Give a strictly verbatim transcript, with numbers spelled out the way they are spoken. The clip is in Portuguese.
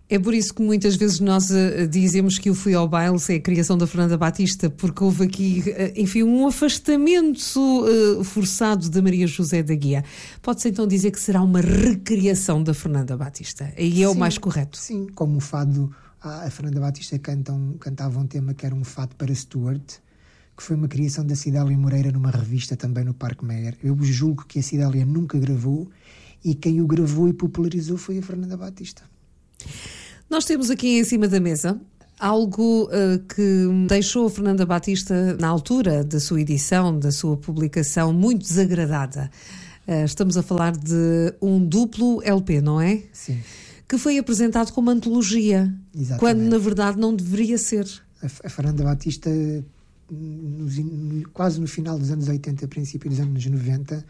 É por isso que muitas vezes nós uh, dizemos que o Fui ao Baile é a criação da Fernanda Batista, porque houve aqui, uh, enfim, um afastamento uh, forçado da Maria José da Guia. Pode-se então dizer que será uma recriação da Fernanda Batista? E é sim, o mais correto? Sim, como o fado, a Fernanda Batista canta um, cantava um tema que era um fado para Stuart, que foi uma criação da Cidália Moreira numa revista também no Parque Meyer. Eu julgo que a Cidália nunca gravou e quem o gravou e popularizou foi a Fernanda Batista. Nós temos aqui em cima da mesa algo uh, que deixou a Fernanda Batista, na altura da sua edição, da sua publicação, muito desagradada. Uh, estamos a falar de um duplo L P, não é? Sim. Que foi apresentado como antologia, exatamente, quando na verdade não deveria ser. A, a Fernanda Batista, nos, no, quase no final dos anos oitenta, princípio dos anos noventa,